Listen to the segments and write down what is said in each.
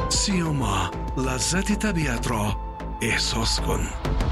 سیوما، لذت طبیعت را احساس کن.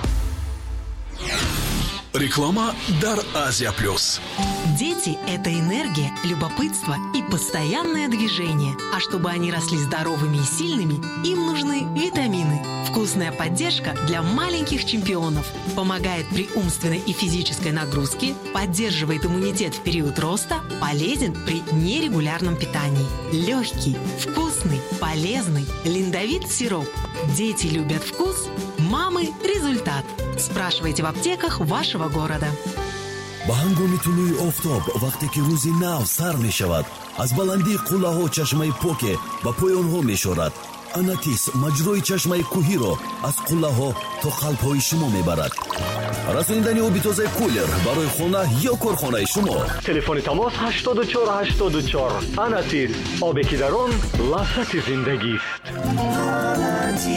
Реклама «Дар Азия Плюс». Дети – это энергия, любопытство и постоянное движение. А чтобы они росли здоровыми и сильными, им нужны витамины. Вкусная поддержка для маленьких чемпионов. Помогает при умственной и физической нагрузке, поддерживает иммунитет в период роста, полезен при нерегулярном питании. Легкий, вкусный, полезный, линдовит сироп. Дети любят вкус, мамы – результат. Спрашивайте в аптеках вашего города. با هنگام طلوع آفتاب وقتی که روزی نو سر می شود از بلندی قله ها چشمه پوکه و پایان ها می شورد. اناتیس مجروی چشمه کوهی را از قله ها تا قلب های شما می برد. رسوندن آب تازه کولر برای خانه یا کارخانه شما. تلفن تماس 8484. اناتیس، آبی که در آن لذت زندگی است.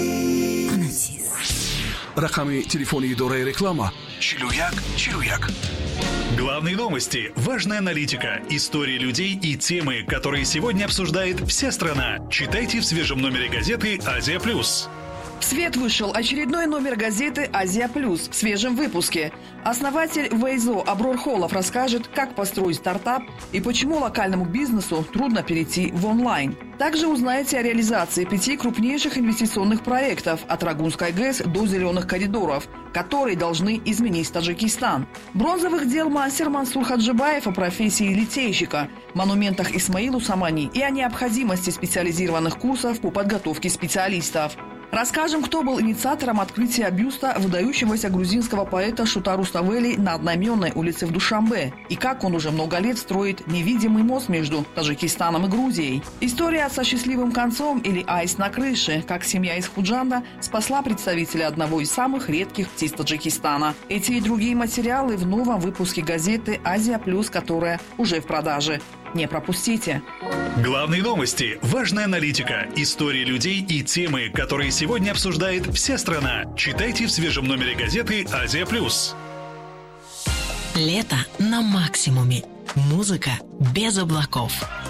Рақами телефони идораи реклама 4141. Главные новости, важная аналитика, истории людей и темы, которые сегодня обсуждает вся страна. Читайте в свежем номере газеты «Азия Плюс». В свет вышел очередной номер газеты «Азия Плюс» в свежем выпуске. Основатель Вейзо Аброр Холов расскажет, как построить стартап и почему локальному бизнесу трудно перейти в онлайн. Также узнаете о реализации 5 крупнейших инвестиционных проектов от Рагунской ГЭС до зеленых коридоров, которые должны изменить Таджикистан. Бронзовых дел мастер Мансур Хаджибаев о профессии литейщика, монументах Исмаилу Самани и о необходимости специализированных курсов по подготовке специалистов. Расскажем, кто был инициатором открытия бюста выдающегося грузинского поэта Шута Руставели на одноименной улице в Душанбе и как он уже много лет строит невидимый мост между Таджикистаном и Грузией. История со счастливым концом или аист на крыше, как семья из Худжанда спасла представителя одного из самых редких птиц Таджикистана. Эти и другие материалы в новом выпуске газеты «Азия Плюс», которая уже в продаже. Не пропустите. Главные новости, важная аналитика, истории людей и темы, которые сегодня обсуждает вся страна. Читайте в свежем номере газеты «Азия Плюс». Лето на максимуме. Музыка без облаков.